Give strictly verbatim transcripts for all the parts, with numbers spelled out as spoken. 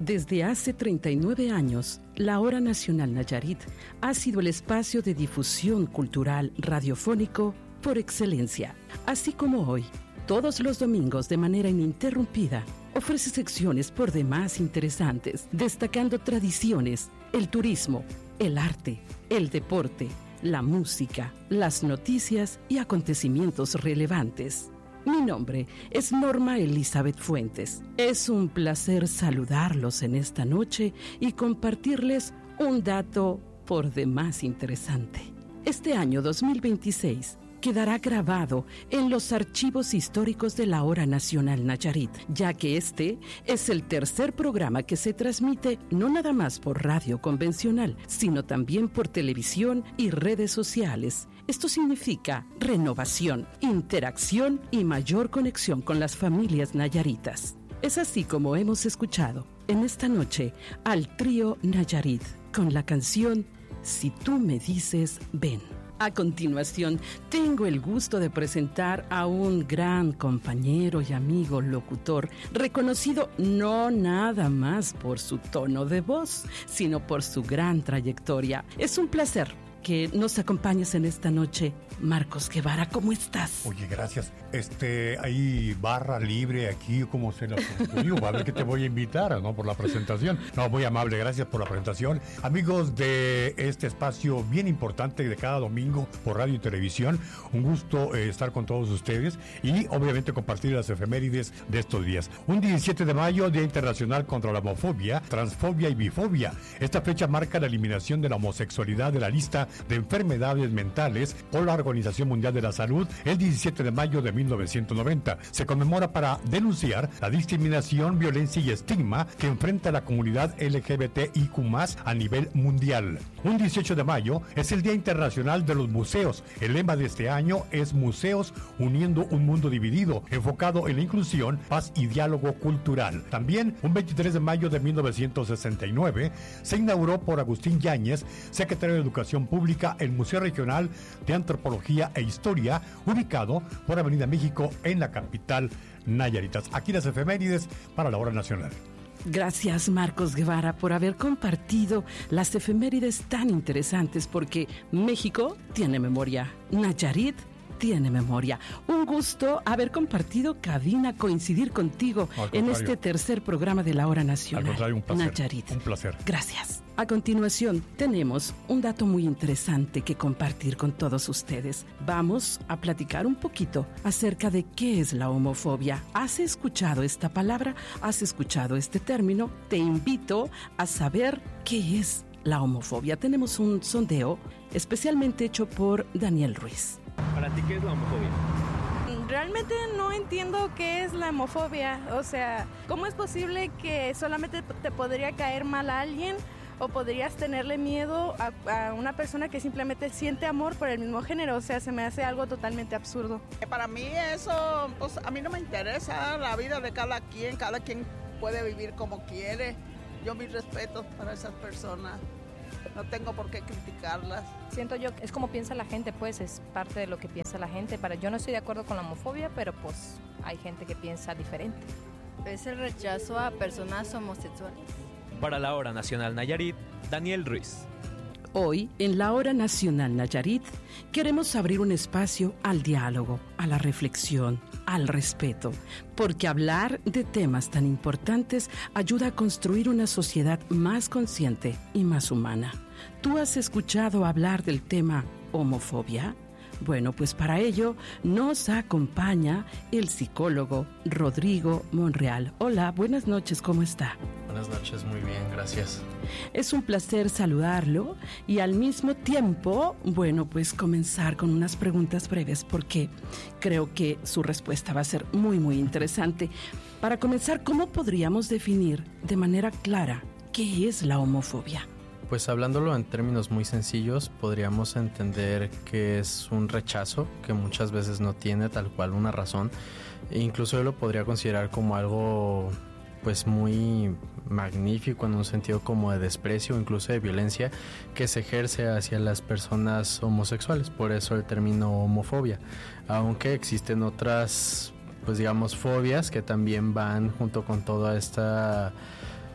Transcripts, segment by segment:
Desde hace treinta y nueve años, la Hora Nacional Nayarit ha sido el espacio de difusión cultural radiofónico por excelencia. Así como hoy, todos los domingos de manera ininterrumpida, ofrece secciones por demás interesantes, destacando tradiciones, el turismo, el arte, el deporte, la música, las noticias y acontecimientos relevantes. Mi nombre es Norma Elizabeth Fuentes. Es un placer saludarlos en esta noche y compartirles un dato por demás interesante. Este año dos mil veintiséis quedará grabado en los archivos históricos de la Hora Nacional Nayarit, ya que este es el tercer programa que se transmite no nada más por radio convencional, sino también por televisión y redes sociales. Esto significa renovación, interacción y mayor conexión con las familias nayaritas. Es así como hemos escuchado en esta noche al trío Nayarit con la canción Si tú me dices ven. A continuación, tengo el gusto de presentar a un gran compañero y amigo locutor, reconocido no nada más por su tono de voz, sino por su gran trayectoria. Es un placer que nos acompañes en esta noche. Marcos Guevara, ¿cómo estás? Oye, gracias. Este, hay barra libre aquí, ¿cómo se la ocurrió? Va a ver que te voy a invitar, ¿no? Por la presentación. No, muy amable, gracias por la presentación. Amigos de este espacio bien importante de cada domingo por radio y televisión, un gusto eh, estar con todos ustedes y obviamente compartir las efemérides de estos días. Un diecisiete de mayo, Día Internacional contra la Homofobia, Transfobia y Bifobia. Esta fecha marca la eliminación de la homosexualidad de la lista de enfermedades mentales por la Organización Mundial de la Salud el diecisiete de mayo de mil novecientos noventa. Se conmemora para denunciar la discriminación, violencia y estigma que enfrenta la comunidad L G B T I Q más, a nivel mundial. Un dieciocho de mayo es el Día Internacional de los Museos. El lema de este año es Museos uniendo un mundo dividido, enfocado en la inclusión, paz y diálogo cultural. También, un veintitrés de mayo de mil novecientos sesenta y nueve, se inauguró por Agustín Yáñez, secretario de Educación Pública, el Museo Regional de Antropología e Historia, ubicado por Avenida México en la capital Nayaritas. Aquí las efemérides para la Hora Nacional. Gracias, Marcos Guevara, por haber compartido las efemérides tan interesantes, porque México tiene memoria, Nayarit tiene memoria. Un gusto haber compartido cabina, coincidir contigo en este tercer programa de la Hora Nacional. Al contrario, un placer. Nayarit. Un placer. Gracias. A continuación, tenemos un dato muy interesante que compartir con todos ustedes. Vamos a platicar un poquito acerca de qué es la homofobia. ¿Has escuchado esta palabra? ¿Has escuchado este término? Te invito a saber qué es la homofobia. Tenemos un sondeo especialmente hecho por Daniel Ruiz. ¿Para ti qué es la homofobia? Realmente no entiendo qué es la homofobia. O sea, ¿cómo es posible que solamente te podría caer mal a alguien o podrías tenerle miedo a, a una persona que simplemente siente amor por el mismo género? O sea, se me hace algo totalmente absurdo. Para mí eso, pues a mí no me interesa la vida de cada quien. Cada quien puede vivir como quiere. Yo mis respetos para esas personas. No tengo por qué criticarlas. Siento yo que es como piensa la gente, pues es parte de lo que piensa la gente. Para, yo no estoy de acuerdo con la homofobia, pero pues hay gente que piensa diferente. Es el rechazo a personas homosexuales. Para la Hora Nacional Nayarit, Daniel Ruiz. Hoy, en la Hora Nacional Nayarit, queremos abrir un espacio al diálogo, a la reflexión, al respeto, porque hablar de temas tan importantes ayuda a construir una sociedad más consciente y más humana. ¿Tú has escuchado hablar del tema homofobia? Bueno, pues para ello nos acompaña el psicólogo Rodrigo Monreal. Hola, buenas noches, ¿cómo está? Buenas noches, muy bien, gracias. Es un placer saludarlo y al mismo tiempo, bueno, pues comenzar con unas preguntas breves porque creo que su respuesta va a ser muy, muy interesante. Para comenzar, ¿cómo podríamos definir de manera clara qué es la homofobia? Pues hablándolo en términos muy sencillos, podríamos entender que es un rechazo que muchas veces no tiene tal cual una razón. E incluso yo lo podría considerar como algo pues muy magnífico en un sentido como de desprecio, incluso de violencia que se ejerce hacia las personas homosexuales. Por eso el término homofobia. Aunque existen otras, pues digamos, fobias que también van junto con toda esta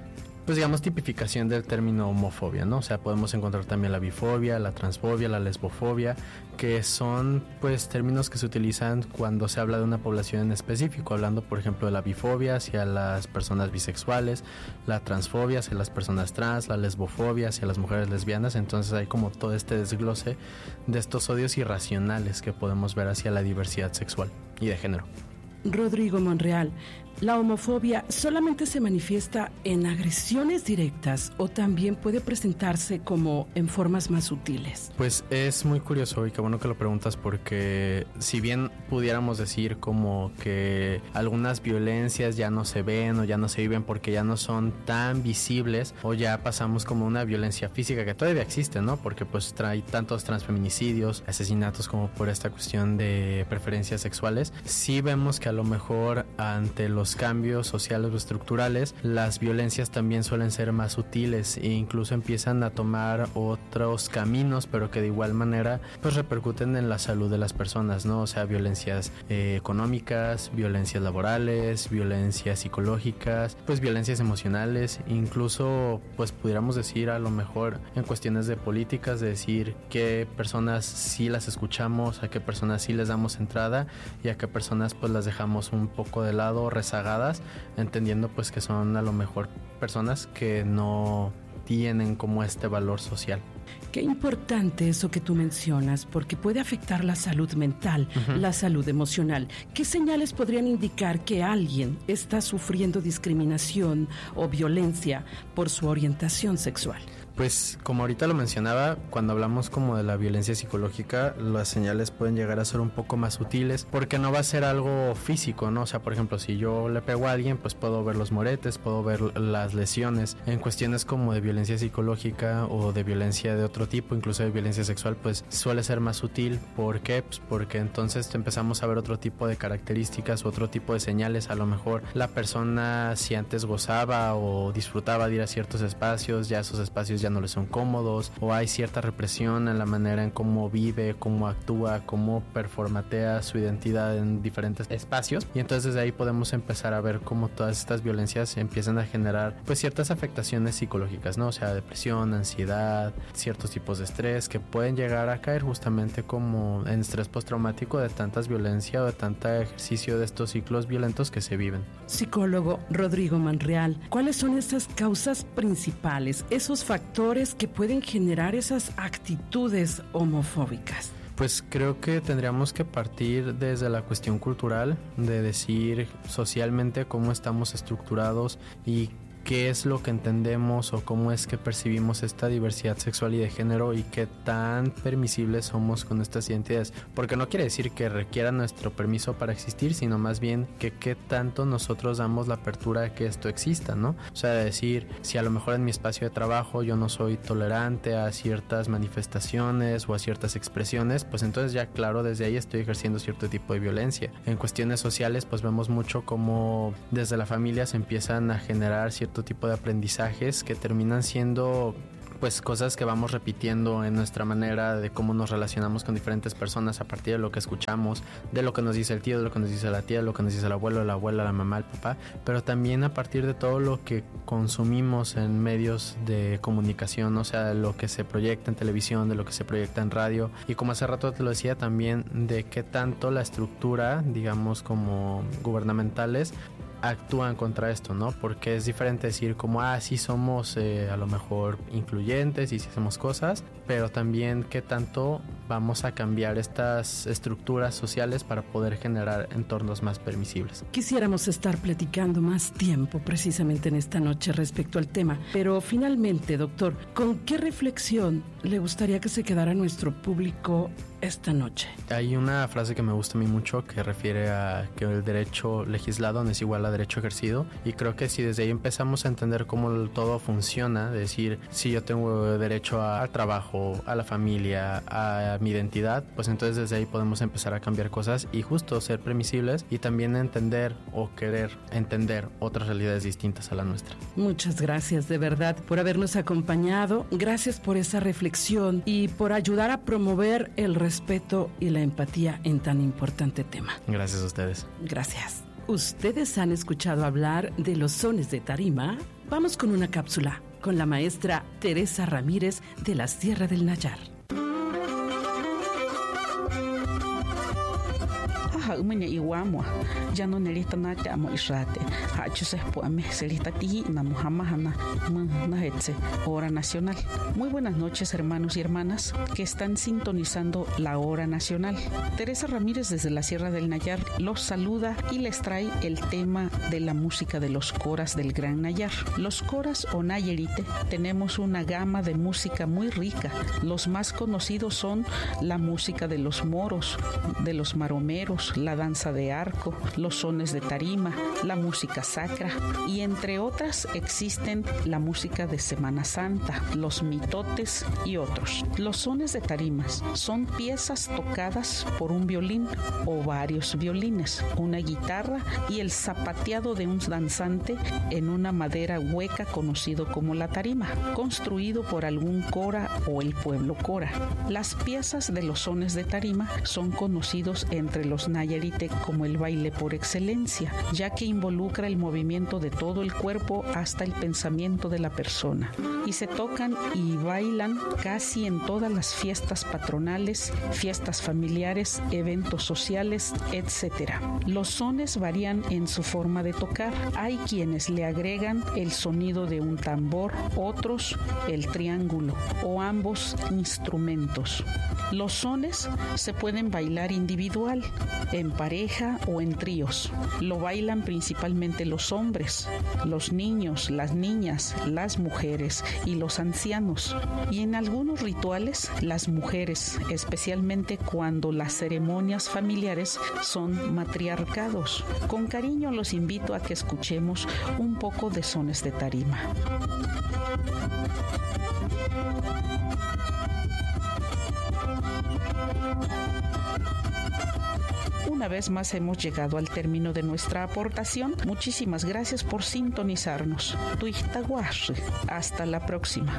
pues digamos, tipificación del término homofobia, ¿no? O sea, podemos encontrar también la bifobia, la transfobia, la lesbofobia, que son pues términos que se utilizan cuando se habla de una población en específico, hablando por ejemplo de la bifobia hacia las personas bisexuales, la transfobia hacia las personas trans, la lesbofobia hacia las mujeres lesbianas. Entonces hay como todo este desglose de estos odios irracionales que podemos ver hacia la diversidad sexual y de género. Rodrigo Monreal, ¿la homofobia solamente se manifiesta en agresiones directas o también puede presentarse como en formas más sutiles? Pues es muy curioso y qué bueno que lo preguntas, porque si bien pudiéramos decir como que algunas violencias ya no se ven o ya no se viven porque ya no son tan visibles, o ya pasamos como una violencia física que todavía existe, ¿no? Porque pues trae tantos transfeminicidios, asesinatos como por esta cuestión de preferencias sexuales, sí vemos que a lo mejor ante los cambios sociales o estructurales, las violencias también suelen ser más sutiles e incluso empiezan a tomar otros caminos, pero que de igual manera pues repercuten en la salud de las personas, ¿no? O sea, violencias eh, económicas, violencias laborales, violencias psicológicas, pues violencias emocionales, incluso pues pudiéramos decir a lo mejor en cuestiones de políticas, de decir qué personas sí las escuchamos, a qué personas sí les damos entrada y a qué personas pues las dejamos un poco de lado, rezagadas, entendiendo pues que son a lo mejor personas que no tienen como este valor social. Qué importante eso que tú mencionas, porque puede afectar la salud mental, uh-huh. la salud emocional. ¿Qué señales podrían indicar que alguien está sufriendo discriminación o violencia por su orientación sexual? Pues como ahorita lo mencionaba, cuando hablamos como de la violencia psicológica, las señales pueden llegar a ser un poco más sutiles, porque no va a ser algo físico, ¿no? O sea, por ejemplo, si yo le pego a alguien, pues puedo ver los moretes, puedo ver las lesiones. En cuestiones como de violencia psicológica o de violencia de otro tipo, incluso de violencia sexual, pues suele ser más sutil. ¿Por qué? Pues porque entonces empezamos a ver otro tipo de características u otro tipo de señales. A lo mejor la persona, si antes gozaba o disfrutaba de ir a ciertos espacios, ya esos espacios ya no les son cómodos, o hay cierta represión en la manera en cómo vive, cómo actúa, cómo performatea su identidad en diferentes espacios, y entonces desde ahí podemos empezar a ver cómo todas estas violencias empiezan a generar pues ciertas afectaciones psicológicas, ¿no? O sea, depresión, ansiedad, ciertos tipos de estrés que pueden llegar a caer justamente como en estrés postraumático de tantas violencia o de tanto ejercicio de estos ciclos violentos que se viven. Psicólogo Rodrigo Monreal, ¿cuáles son esas causas principales, esos factores que pueden generar esas actitudes homofóbicas? Pues creo que tendríamos que partir desde la cuestión cultural, de decir socialmente cómo estamos estructurados y qué es lo que entendemos o cómo es que percibimos esta diversidad sexual y de género y qué tan permisibles somos con estas identidades. Porque no quiere decir que requiera nuestro permiso para existir, sino más bien que qué tanto nosotros damos la apertura a que esto exista, ¿no? O sea, decir, si a lo mejor en mi espacio de trabajo yo no soy tolerante a ciertas manifestaciones o a ciertas expresiones, pues entonces ya claro, desde ahí estoy ejerciendo cierto tipo de violencia. En cuestiones sociales, pues vemos mucho cómo desde la familia se empiezan a generar ciertos tipo de aprendizajes que terminan siendo pues cosas que vamos repitiendo en nuestra manera de cómo nos relacionamos con diferentes personas a partir de lo que escuchamos, de lo que nos dice el tío, de lo que nos dice la tía, de lo que nos dice el abuelo, la abuela, la mamá, el papá, pero también a partir de todo lo que consumimos en medios de comunicación, o sea, de lo que se proyecta en televisión, de lo que se proyecta en radio, y como hace rato te lo decía también, de qué tanto la estructura, digamos como gubernamentales, actúan contra esto, ¿no? Porque es diferente decir como, ah, sí somos eh, a lo mejor incluyentes y sí hacemos cosas, pero también qué tanto vamos a cambiar estas estructuras sociales para poder generar entornos más permisibles. Quisiéramos estar platicando más tiempo precisamente en esta noche respecto al tema, pero finalmente, doctor, ¿con qué reflexión le gustaría que se quedara nuestro público esta noche? Hay una frase que me gusta a mí mucho que refiere a que el derecho legislado no es igual a derecho ejercido, y creo que si desde ahí empezamos a entender cómo todo funciona, de decir, si yo tengo derecho a, al trabajo, a la familia, a mi identidad, pues entonces desde ahí podemos empezar a cambiar cosas y justo ser permisibles y también entender o querer entender otras realidades distintas a la nuestra. Muchas gracias de verdad por habernos acompañado, gracias por esa reflexión y por ayudar a promover el respeto y la empatía en tan importante tema. Gracias a ustedes. Gracias. ¿Ustedes han escuchado hablar de los sones de tarima? Vamos con una cápsula con la maestra Teresa Ramírez de la Sierra del Nayar. Umanya iwamwa jano nelita na chamo israte ha chuse puame selita ti na muhamahana munahetse hora nacional. Muy buenas noches, hermanos y hermanas que están sintonizando la hora nacional. Teresa Ramírez desde la Sierra del Nayar los saluda y les trae el tema de la música de los coras del Gran Nayar. Los coras o nayarite tenemos una gama de música muy rica. Los más conocidos son la música de los moros, de los maromeros, la danza de arco, los sones de tarima, la música sacra y entre otras existen la música de Semana Santa, los mitotes y otros. Los sones de tarimas son piezas tocadas por un violín o varios violines, una guitarra y el zapateado de un danzante en una madera hueca conocido como la tarima, construido por algún cora o el pueblo cora. Las piezas de los sones de tarima son conocidos entre los nayarite como el baile por excelencia, ya que involucra el movimiento de todo el cuerpo hasta el pensamiento de la persona. Y se tocan y bailan casi en todas las fiestas patronales, fiestas familiares, eventos sociales, etcétera. Los sones varían en su forma de tocar. Hay quienes le agregan el sonido de un tambor, otros el triángulo o ambos instrumentos. Los sones se pueden bailar individual, en pareja o en tríos. Lo bailan principalmente los hombres, los niños, las niñas, las mujeres y los ancianos. Y en algunos rituales, las mujeres, especialmente cuando las ceremonias familiares son matriarcados. Con cariño los invito a que escuchemos un poco de sones de tarima. Una vez más hemos llegado al término de nuestra aportación. Muchísimas gracias por sintonizarnos. Tuixtaguashi. Hasta la próxima.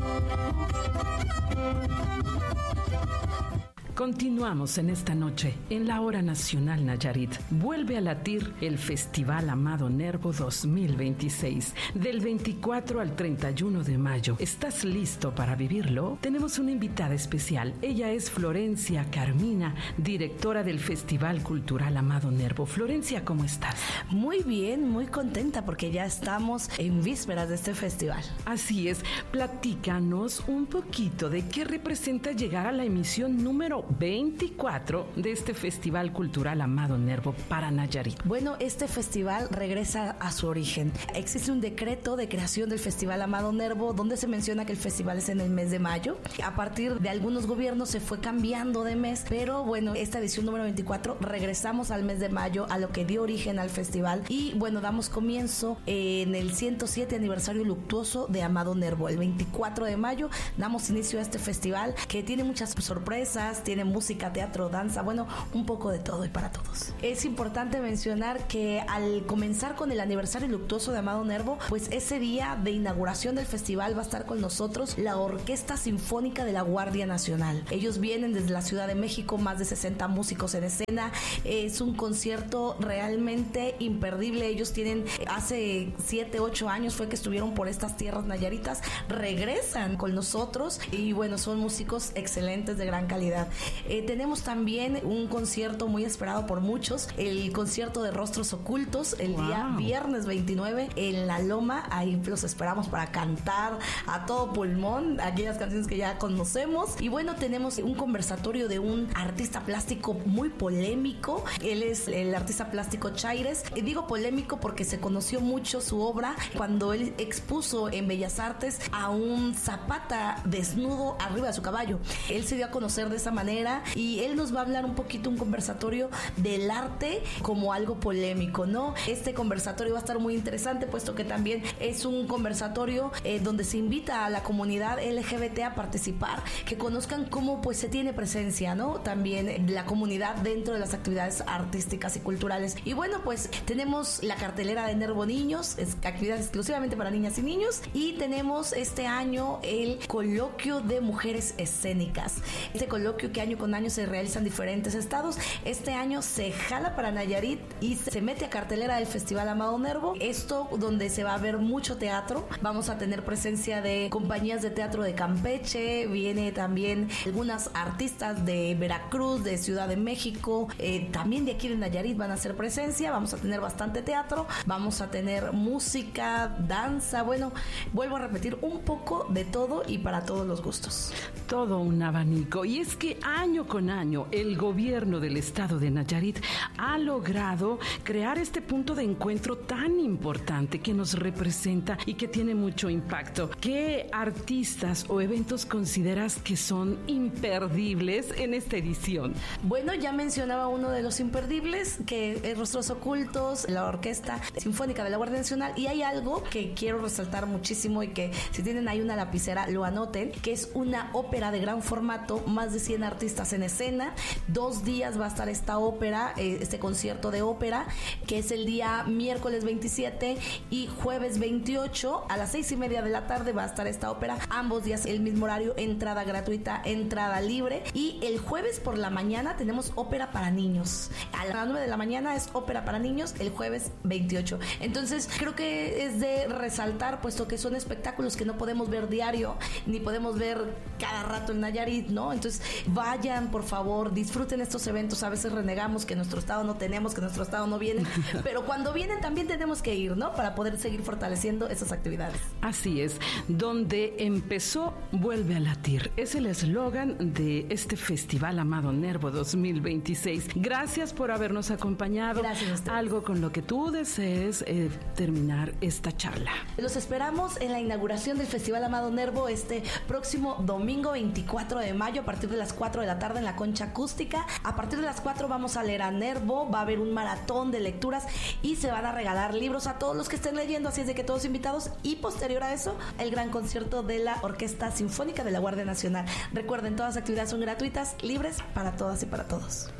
Continuamos en esta noche, en la Hora Nacional Nayarit. Vuelve a latir el Festival Amado Nervo dos mil veintiséis, del veinticuatro al treinta y uno de mayo. ¿Estás listo para vivirlo? Tenemos una invitada especial. Ella es Florencia Carmina, directora del Festival Cultural Amado Nervo. Florencia, ¿cómo estás? Muy bien, muy contenta porque ya estamos en vísperas de este festival. Así es. Platícanos un poquito de qué representa llegar a la emisión número veinticuatro de este Festival Cultural Amado Nervo para Nayarit. Bueno, este festival regresa a su origen. Existe un decreto de creación del Festival Amado Nervo donde se menciona que el festival es en el mes de mayo. A partir de algunos gobiernos se fue cambiando de mes, pero bueno, esta edición número veinticuatro regresamos al mes de mayo, a lo que dio origen al festival y bueno, damos comienzo en el ciento siete aniversario luctuoso de Amado Nervo. El veinticuatro de mayo damos inicio a este festival que tiene muchas sorpresas, tiene música, teatro, danza, bueno, un poco de todo y para todos. Es importante mencionar que al comenzar con el aniversario luctuoso de Amado Nervo, pues ese día de inauguración del festival va a estar con nosotros la Orquesta Sinfónica de la Guardia Nacional. Ellos vienen desde la Ciudad de México, más de sesenta músicos en escena. Es un concierto realmente imperdible. Ellos tienen, hace siete, ocho años fue que estuvieron por estas tierras nayaritas, regresan con nosotros y bueno, son músicos excelentes de gran calidad. Eh, tenemos también un concierto muy esperado por muchos, el concierto de Rostros Ocultos, el wow. día viernes veintinueve en La Loma. Ahí los esperamos para cantar a todo pulmón aquellas canciones que ya conocemos. Y bueno, tenemos un conversatorio de un artista plástico muy polémico. Él es el artista plástico Chaires. Y digo polémico porque se conoció mucho su obra cuando él expuso en Bellas Artes a un Zapata desnudo arriba de su caballo. Él se dio a conocer de esa manera y él nos va a hablar un poquito, un conversatorio del arte como algo polémico, ¿no? Este conversatorio va a estar muy interesante puesto que también es un conversatorio eh, donde se invita a la comunidad L G B T a participar, que conozcan cómo pues se tiene presencia, ¿no? También la comunidad dentro de las actividades artísticas y culturales. Y bueno, pues tenemos la cartelera de Nervo Niños, es actividades exclusivamente para niñas y niños, y tenemos este año el coloquio de mujeres escénicas. Este coloquio que ha año con año se realiza en diferentes estados. Este año se jala para Nayarit y se mete a cartelera del Festival Amado Nervo. Esto donde se va a ver mucho teatro. Vamos a tener presencia de compañías de teatro de Campeche, viene también algunas artistas de Veracruz, de Ciudad de México, eh, también de aquí de Nayarit van a hacer presencia. Vamos a tener bastante teatro, vamos a tener música, danza, bueno, vuelvo a repetir, un poco de todo y para todos los gustos. Todo un abanico. Y es que año con año el gobierno del estado de Nayarit ha logrado crear este punto de encuentro tan importante que nos representa y que tiene mucho impacto. ¿Qué artistas o eventos consideras que son imperdibles en esta edición? Bueno, ya mencionaba uno de los imperdibles, que es Rostros Ocultos, la Orquesta Sinfónica de la Guardia Nacional, y hay algo que quiero resaltar muchísimo y que si tienen ahí una lapicera lo anoten, que es una ópera de gran formato, más de cien artistas en escena. Dos días va a estar esta ópera, este concierto de ópera, que es el día miércoles veintisiete y jueves veintiocho a las seis y media de la tarde va a estar esta ópera. Ambos días el mismo horario, entrada gratuita, entrada libre. Y el jueves por la mañana tenemos ópera para niños. A las nueve de la mañana es ópera para niños, el jueves veintiocho. Entonces creo que es de resaltar, puesto que son espectáculos que no podemos ver diario, ni podemos ver cada rato en Nayarit, ¿no? Entonces vayan, por favor, disfruten estos eventos. A veces renegamos que nuestro estado no tenemos, que nuestro estado no viene, pero cuando vienen también tenemos que ir, ¿no? Para poder seguir fortaleciendo esas actividades. Así es, donde empezó, vuelve a latir. Es el eslogan de este Festival Amado Nervo dos mil veintiséis. Gracias por habernos acompañado. Gracias a ustedes. Algo con lo que tú desees eh, terminar esta charla. Los esperamos en la inauguración del Festival Amado Nervo este próximo domingo veinticuatro de mayo a partir de las cuatro de la tarde en la Concha Acústica. A partir de las cuatro vamos a leer a Nervo, va a haber un maratón de lecturas y se van a regalar libros a todos los que estén leyendo, así es de que todos invitados, y posterior a eso el gran concierto de la Orquesta Sinfónica de la Guardia Nacional. Recuerden, todas las actividades son gratuitas, libres para todas y para todos.